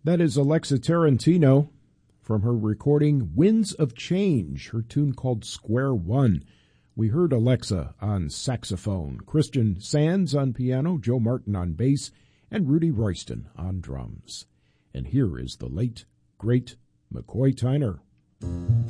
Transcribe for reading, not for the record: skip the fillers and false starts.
That is Alexa Tarantino from her recording Winds of Change, her tune called Square One. We heard Alexa on saxophone, Christian Sands on piano, Joe Martin on bass, and Rudy Royston on drums. And here is the late, great McCoy Tyner.